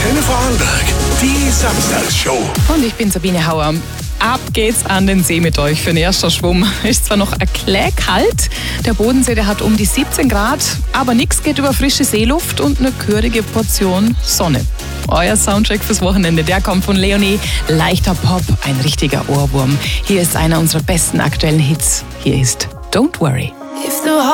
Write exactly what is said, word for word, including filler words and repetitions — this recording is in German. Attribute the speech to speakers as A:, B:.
A: Antenne Vorarlberg, die Samstagsshow.
B: Und ich bin Sabine Hauer. Ab geht's an den See mit euch für den ersten Schwumm. Ist zwar noch ein Kläh kalt, der Bodensee der hat um die siebzehn Grad, aber nichts geht über frische Seeluft und eine gehörige Portion Sonne. Euer Soundtrack fürs Wochenende, der kommt von Leonie. Leichter Pop, ein richtiger Ohrwurm. Hier ist einer unserer besten aktuellen Hits. Hier ist Don't Worry.